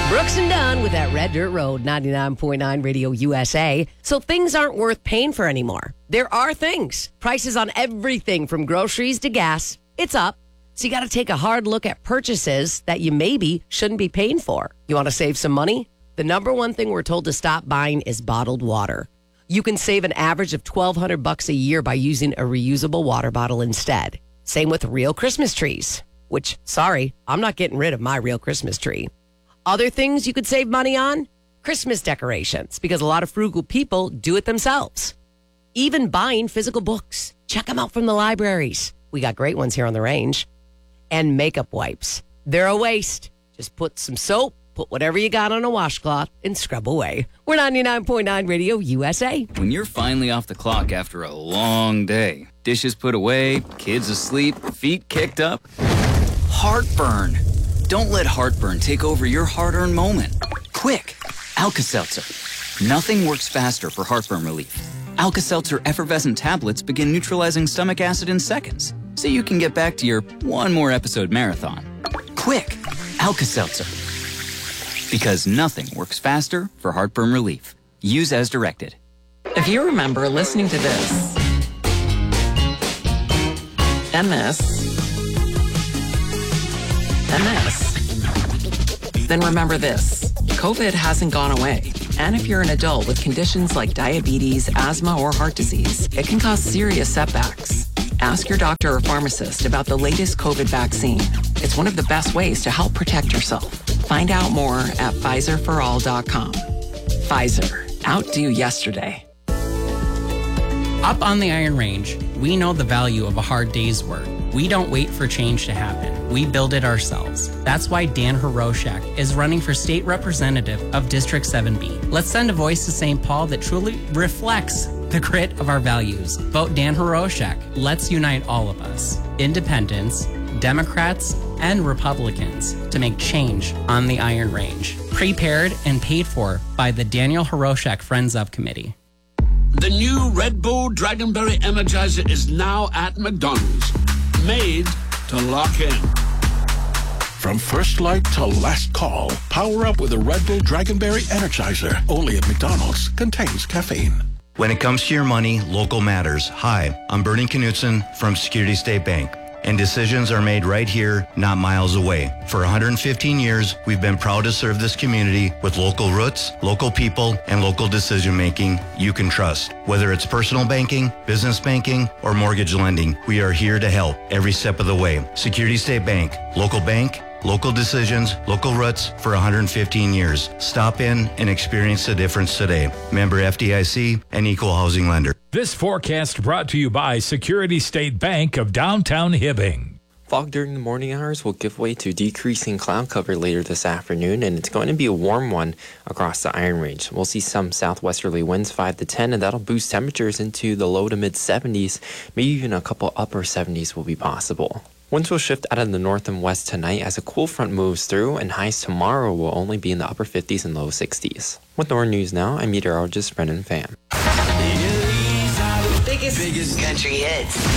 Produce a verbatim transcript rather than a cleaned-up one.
Brooks and Dunn with that Red Dirt Road, ninety-nine point nine Radio U S A. So things aren't worth paying for anymore. There are things. Prices on everything from groceries to gas, it's up. So you got to take a hard look at purchases that you maybe shouldn't be paying for. You want to save some money? The number one thing we're told to stop buying is bottled water. You can save an average of twelve hundred bucks a year by using a reusable water bottle instead. Same with real Christmas trees, which, sorry, I'm not getting rid of my real Christmas tree. Other things you could save money on? Christmas decorations, because a lot of frugal people do it themselves. Even buying physical books. Check them out from the libraries. We got great ones here on the range. And makeup wipes. They're a waste. Just put some soap, put whatever you got on a washcloth, and scrub away. We're ninety-nine point nine Radio U S A. When you're finally off the clock after a long day, dishes put away, kids asleep, feet kicked up, heartburn. Don't let heartburn take over your hard-earned moment. Quick, Alka-Seltzer. Nothing works faster for heartburn relief. Alka-Seltzer effervescent tablets begin neutralizing stomach acid in seconds, so you can get back to your one more episode marathon. Quick, Alka-Seltzer. Because nothing works faster for heartburn relief. Use as directed. If you remember listening to this, and this, and this, then remember this. COVID hasn't gone away. And if you're an adult with conditions like diabetes, asthma, or heart disease, it can cause serious setbacks. Ask your doctor or pharmacist about the latest COVID vaccine. It's one of the best ways to help protect yourself. Find out more at Pfizer for all dot com. Pfizer. Outdo yesterday. Up on the Iron Range, we know the value of a hard day's work. We don't wait for change to happen. We build it ourselves. That's why Dan Hiroshak is running for state representative of District seven B. Let's send a voice to Saint Paul that truly reflects the grit of our values. Vote Dan Hiroshak. Let's unite all of us. Independents, Democrats, and Republicans to make change on the Iron Range. Prepared and paid for by the Daniel Hiroshak Friends of Committee. The new Red Bull Dragonberry Energizer is now at McDonald's. Made to lock in. From first light to last call, power up with a Red Bull Dragonberry Energizer. Only at McDonald's. Contains caffeine. When it comes to your money, local matters. Hi, I'm Bernie Knutson from Security State Bank. And decisions are made right here, not miles away. For one hundred fifteen years, we've been proud to serve this community with local roots, local people, and local decision-making you can trust. Whether it's personal banking, business banking, or mortgage lending, we are here to help every step of the way. Security State Bank, local bank, local decisions, local roots for one hundred fifteen years. Stop in and experience the difference today. Member F D I C and Equal Housing Lender. This forecast brought to you by Security State Bank of downtown Hibbing. Fog during the morning hours will give way to decreasing cloud cover later this afternoon, and it's going to be a warm one across the Iron Range. We'll see some southwesterly winds five to ten, and that'll boost temperatures into the low to mid seventies. Maybe even a couple upper seventies will be possible. Winds will shift out of the north and west tonight as a cool front moves through, and highs tomorrow will only be in the upper fifties and low sixties. With Northern News Now, I'm meteorologist Brendan Pham. Biggest, biggest country hits.